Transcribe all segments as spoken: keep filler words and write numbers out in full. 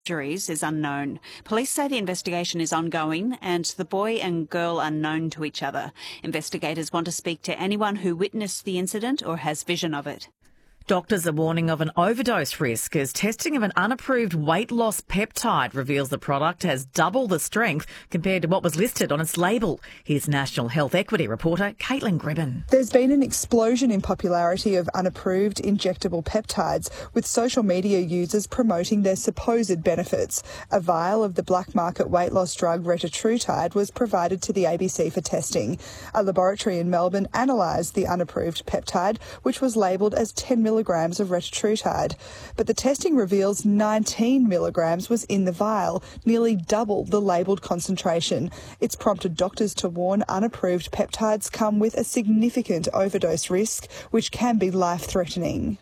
injuries is unknown. Police say the investigation is ongoing and the boy and girl are known to each other. Investigators want to speak to anyone who witnessed the incident or has vision of it. Doctors are warning of an overdose risk as testing of an unapproved weight loss peptide reveals the product has double the strength compared to what was listed on its label. Here's National Health Equity reporter Caitlin Gribben. There's been an explosion in popularity of unapproved injectable peptides, with social media users promoting their supposed benefits. A vial of the black market weight loss drug retatrutide was provided to the A B C for testing. A laboratory in Melbourne analysed the unapproved peptide, which was labelled as ten milligrams of retatrutide. But the testing reveals nineteen milligrams was in the vial, nearly double the labelled concentration. It's prompted doctors to warn unapproved peptides come with a significant overdose risk, which can be life-threatening.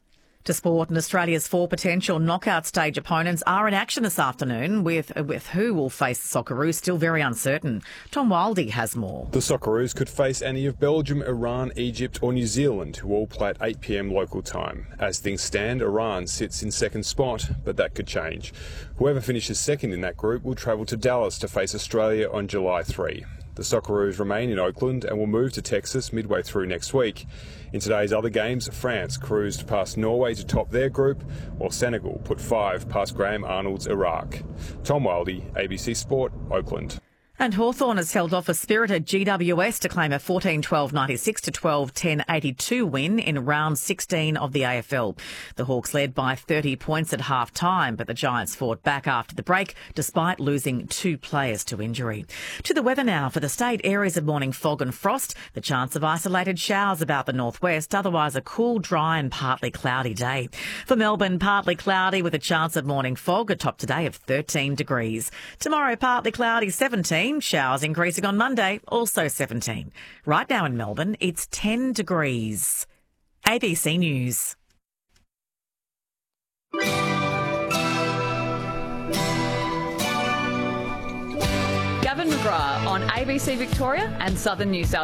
To sport, and Australia's four potential knockout stage opponents are in action this afternoon, with with who will face the Socceroos still very uncertain. Tom Wildey has more. The Socceroos could face any of Belgium, Iran, Egypt or New Zealand, who all play at eight p m local time. As things stand, Iran sits in second spot, but that could change. Whoever finishes second in that group will travel to Dallas to face Australia on July third. The Socceroos remain in Oakland and will move to Texas midway through next week. In today's other games, France cruised past Norway to top their group, while Senegal put five past Graham Arnold's Iraq. Tom Wildey, A B C Sport, Oakland. And Hawthorn has held off a spirited G W S to claim a fourteen twelve ninety-six to twelve ten eighty-two win in round sixteen of the A F L. The Hawks led by thirty points at half-time, but the Giants fought back after the break despite losing two players to injury. To the weather now. For the state, areas of morning fog and frost, the chance of isolated showers about the northwest, otherwise a cool, dry and partly cloudy day. For Melbourne, partly cloudy with a chance of morning fog, a top today of thirteen degrees. Tomorrow, partly cloudy, seventeen. Showers increasing on Monday, also seventeen. Right now in Melbourne, it's ten degrees. A B C News. Gavin McGrath on A B C Victoria and Southern New South